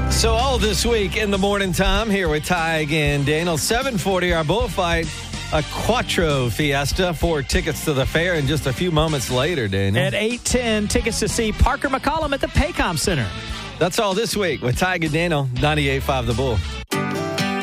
So all this week in the morning time here with Ty and Daniel. 7:40, our bullfight, a Quattro Fiesta. 4 tickets to the fair, and just a few moments later, Daniel. At 8:10, tickets to see Parker McCollum at the Paycom Center. That's all this week with Ty and Daniel, 98.5 The Bull.